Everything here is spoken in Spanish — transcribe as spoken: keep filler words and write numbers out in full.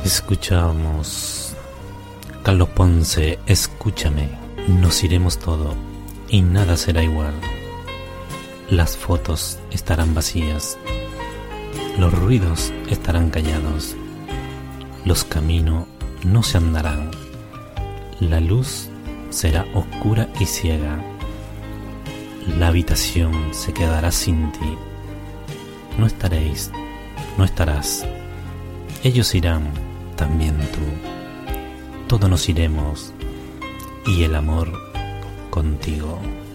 Escuchamos Carlos Ponce, Escúchame. Nos iremos todo y nada será igual. Las fotos estarán vacías, los ruidos estarán callados, los caminos no se andarán, la luz será oscura y ciega, la habitación se quedará sin ti. No estaréis, no estarás, ellos irán, también tú. Todos nos iremos y el amor contigo.